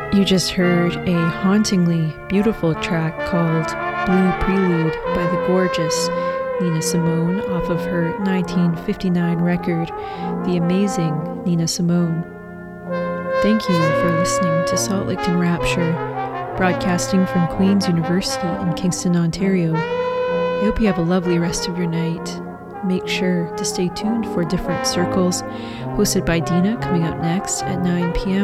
You just heard a hauntingly beautiful track called Blue Prelude by the gorgeous Nina Simone off of her 1959 record, The Amazing Nina Simone. Thank you for listening to Salt Licked in Rapture, broadcasting from Queen's University in Kingston, Ontario. I hope you have a lovely rest of your night. Make sure to stay tuned for Different Circles, hosted by Dina, coming up next at 9 p.m.